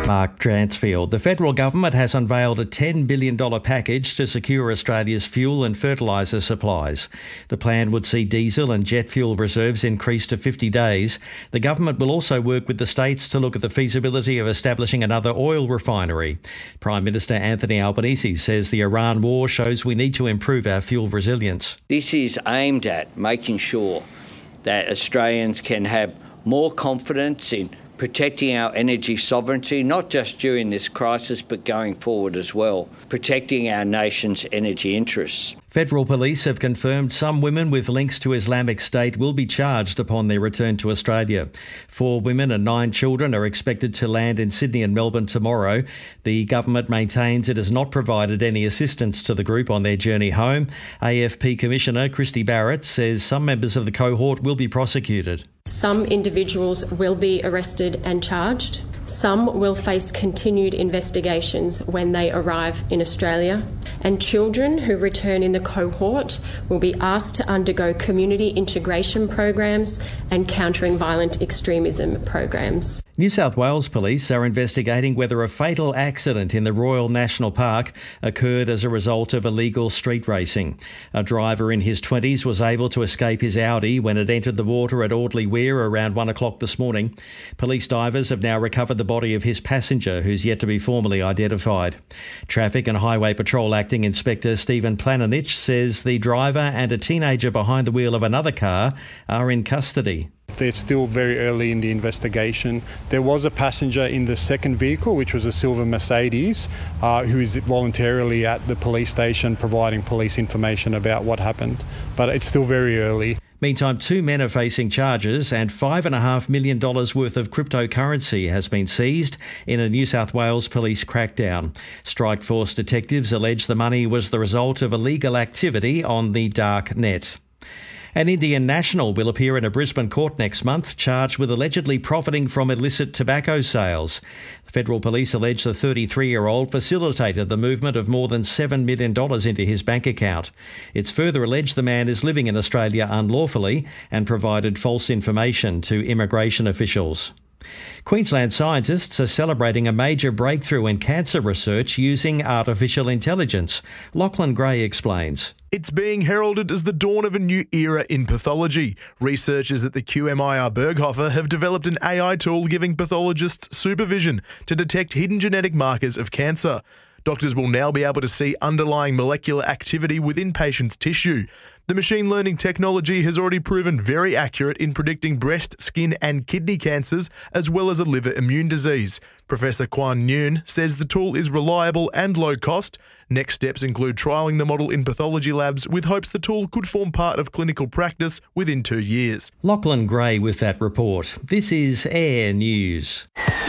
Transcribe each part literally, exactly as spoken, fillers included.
Mark Dransfield. The federal government has unveiled a ten billion dollars package to secure Australia's fuel and fertiliser supplies. The plan would see diesel and jet fuel reserves increased to fifty days. The government will also work with the states to look at the feasibility of establishing another oil refinery. Prime Minister Anthony Albanese says the Iran war shows we need to improve our fuel resilience. This is aimed at making sure that Australians can have more confidence in protecting our energy sovereignty, not just during this crisis, but going forward as well, protecting our nation's energy interests. Federal police have confirmed some women with links to Islamic State will be charged upon their return to Australia. Four women and nine children are expected to land in Sydney and Melbourne tomorrow. The government maintains it has not provided any assistance to the group on their journey home. A F P Commissioner Christy Barrett says some members of the cohort will be prosecuted. Some individuals will be arrested and charged. Some will face continued investigations when they arrive in Australia. And children who return in the cohort will be asked to undergo community integration programs and countering violent extremism programs. New South Wales police are investigating whether a fatal accident in the Royal National Park occurred as a result of illegal street racing. A driver in his twenties was able to escape his Audi when it entered the water at Audley Weir around one o'clock this morning. Police divers have now recovered the body of his passenger, who's yet to be formally identified. Traffic and Highway Patrol Acting Inspector Stephen Plananich says the driver and a teenager behind the wheel of another car are in custody. They're still very early in the investigation. There was a passenger in the second vehicle, which was a silver Mercedes, uh, who is voluntarily at the police station providing police information about what happened. But it's still very early. Meantime, two men are facing charges and five point five million dollars worth of cryptocurrency has been seized in a New South Wales police crackdown. Strikeforce detectives allege the money was the result of illegal activity on the dark net. An Indian national will appear in a Brisbane court next month, charged with allegedly profiting from illicit tobacco sales. Federal police allege the thirty-three-year-old facilitated the movement of more than seven million dollars into his bank account. It's further alleged the man is living in Australia unlawfully and provided false information to immigration officials. Queensland scientists are celebrating a major breakthrough in cancer research using artificial intelligence. Lachlan Gray explains. It's being heralded as the dawn of a new era in pathology. Researchers at the Q M I R Berghofer have developed an A I tool giving pathologists supervision to detect hidden genetic markers of cancer. Doctors will now be able to see underlying molecular activity within patients' tissue. The machine learning technology has already proven very accurate in predicting breast, skin and kidney cancers, as well as a liver immune disease. Professor Kwan Nguyen says the tool is reliable and low cost. Next steps include trialling the model in pathology labs with hopes the tool could form part of clinical practice within two years. Lachlan Gray with that report. This is Air News.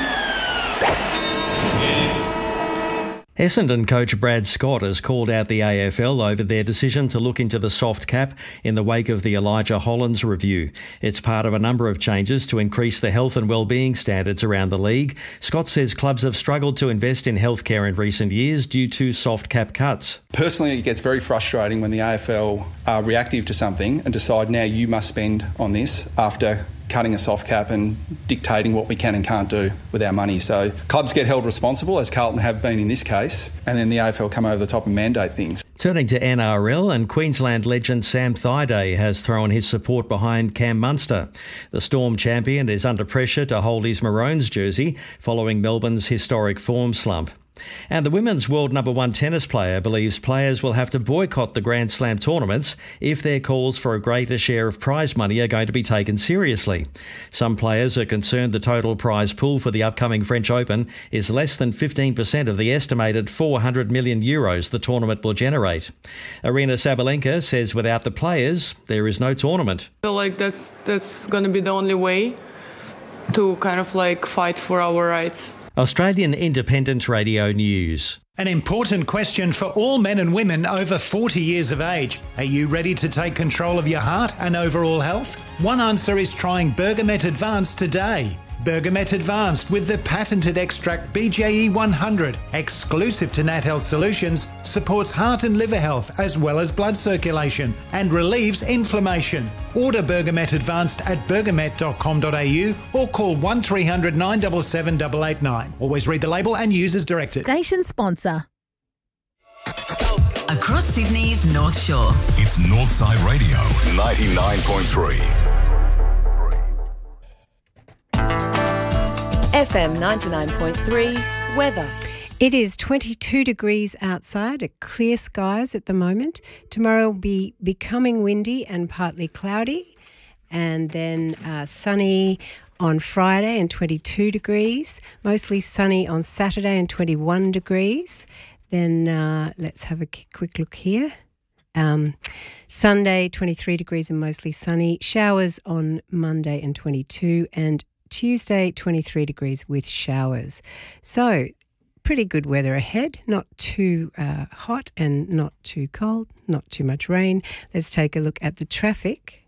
Essendon coach Brad Scott has called out the A F L over their decision to look into the soft cap in the wake of the Elijah Hollands review. It's part of a number of changes to increase the health and well-being standards around the league. Scott says clubs have struggled to invest in healthcare in recent years due to soft cap cuts. Personally, it gets very frustrating when the A F L are reactive to something and decide now you must spend on this after cutting a soft cap and dictating what we can and can't do with our money. So clubs get held responsible, as Carlton have been in this case, and then the A F L come over the top and mandate things. Turning to N R L, and Queensland legend Sam Thaiday has thrown his support behind Cam Munster. The Storm champion is under pressure to hold his Maroons jersey following Melbourne's historic form slump. And the women's world number one tennis player believes players will have to boycott the Grand Slam tournaments if their calls for a greater share of prize money are going to be taken seriously. Some players are concerned the total prize pool for the upcoming French Open is less than fifteen percent of the estimated four hundred million euros the tournament will generate. Arina Sabalenka says without the players, there is no tournament. I feel like that's, that's going to be the only way to kind of like fight for our rights. Australian Independent Radio News. An important question for all men and women over forty years of age. Are you ready to take control of your heart and overall health? One answer is trying Bergamet Advance today. Bergamet Advanced with the patented extract B J E one hundred, exclusive to Nat Health Solutions, supports heart and liver health as well as blood circulation and relieves inflammation. Order Bergamet Advanced at bergamet dot com dot a u or call one three hundred nine seven seven eight eight nine. Always read the label and use as directed. Station sponsor. Across Sydney's North Shore. It's Northside Radio, ninety-nine point three. F M ninety-nine point three, weather. It is twenty-two degrees outside, clear skies at the moment. Tomorrow will be becoming windy and partly cloudy, and then uh, sunny on Friday and twenty-two degrees, mostly sunny on Saturday and twenty-one degrees. Then uh, let's have a quick look here. Um, Sunday, twenty-three degrees and mostly sunny. Showers on Monday and twenty-two, and Tuesday, twenty-three degrees with showers. So pretty good weather ahead, not too uh, hot and not too cold, not too much rain. Let's take a look at the traffic.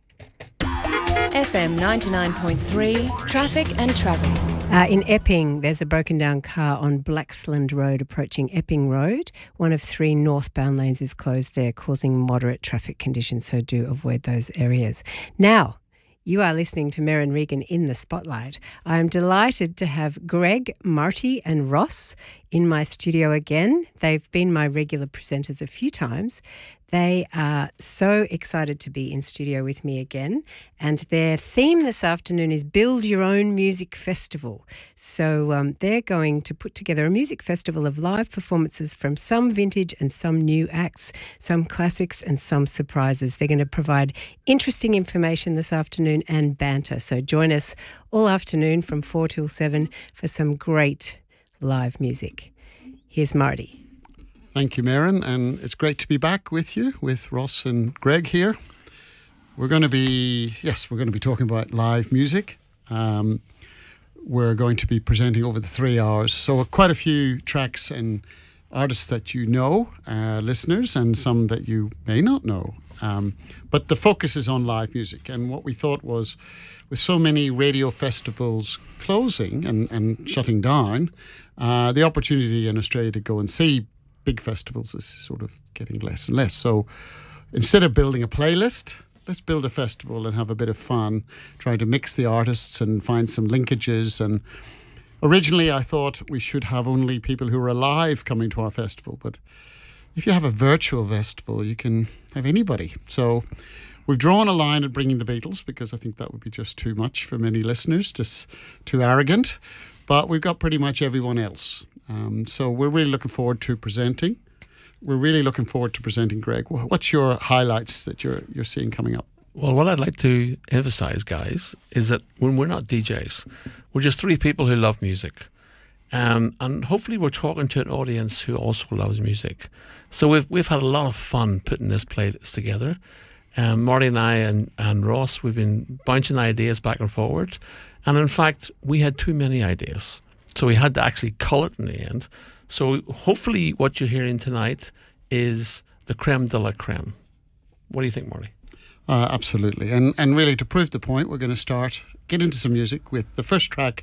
F M ninety-nine point three, traffic and travel. Uh, in Epping, there's a broken down car on Blacksland Road approaching Epping Road. One of three northbound lanes is closed there, causing moderate traffic conditions, so do avoid those areas. Now, you are listening to Merryn Regan in the Spotlight. I am delighted to have Greg, Marty and Ross in my studio again. They've been my regular presenters a few times. They are so excited to be in studio with me again. And their theme this afternoon is Build Your Own Music Festival. So um, they're going to put together a music festival of live performances from some vintage and some new acts, some classics and some surprises. They're going to provide interesting information this afternoon and banter. So join us all afternoon from four till seven for some great live music. Here's Marty. Thank you, Merryn, and it's great to be back with you, with Ross and Greg here. We're going to be, yes, we're going to be talking about live music. Um, we're going to be presenting over the three hours. So quite a few tracks and artists that you know, uh, listeners, and some that you may not know. Um, but the focus is on live music. And what we thought was, with so many radio festivals closing and, and shutting down, uh, the opportunity in Australia to go and see big festivals is sort of getting less and less. So instead of building a playlist, let's build a festival and have a bit of fun, trying to mix the artists and find some linkages. And originally I thought we should have only people who are alive coming to our festival, but if you have a virtual festival, you can have anybody. So we've drawn a line at bringing the Beatles, because I think that would be just too much for many listeners, just too arrogant. But we've got pretty much everyone else. Um, so we're really looking forward to presenting. We're really looking forward to presenting, Greg. What's your highlights that you're you're seeing coming up? Well, what I'd like to emphasise, guys, is that when we're not D Js, we're just three people who love music. Um, and hopefully we're talking to an audience who also loves music. So we've we've had a lot of fun putting this playlist together. Um, Marty and I and, and Ross, we've been bouncing ideas back and forward. And in fact, we had too many ideas. So we had to actually cull it in the end. So hopefully what you're hearing tonight is the creme de la creme. What do you think, Marty? Uh, absolutely. And and really, to prove the point, we're going to start, get into some music with the first track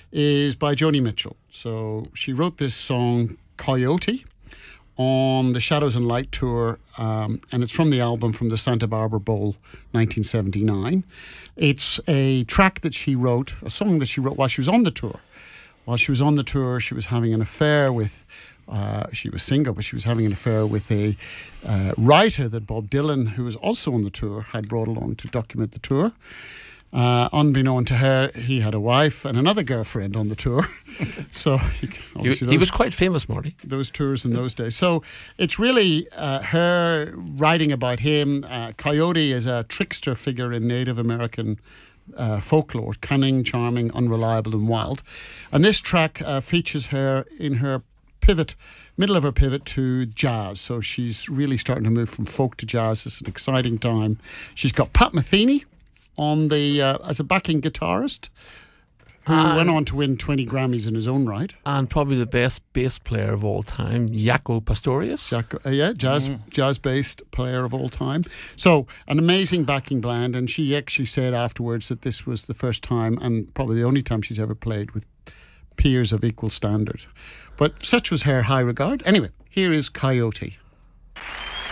is by Joni Mitchell. So she wrote this song, Coyote, on the Shadows and Light tour, um, and it's from the album from the Santa Barbara Bowl, nineteen seventy-nine. It's a track that she wrote, a song that she wrote while she was on the tour. While she was on the tour, she was having an affair with, uh, she was single, but she was having an affair with a uh, writer that Bob Dylan, who was also on the tour, had brought along to document the tour. Uh, unbeknown to her, he had a wife and another girlfriend on the tour. So he, he, he was quite famous, Marty. Those tours in those days. So it's really uh, her writing about him. Uh, Coyote is a trickster figure in Native American Uh, folklore, cunning, charming, unreliable and wild. And this track uh, features her in her pivot, middle of her pivot to jazz. So she's really starting to move from folk to jazz. It's an exciting time. She's got Pat Metheny on the uh, as a backing guitarist. who uh, went on to win twenty Grammys in his own right. And probably the best bass player of all time, Jaco Pastorius. Jaco, uh, yeah, jazz, mm. jazz-based player of all time. So, an amazing backing band, and she actually said afterwards that this was the first time, and probably the only time she's ever played with peers of equal standard. But such was her high regard. Anyway, here is Coyote.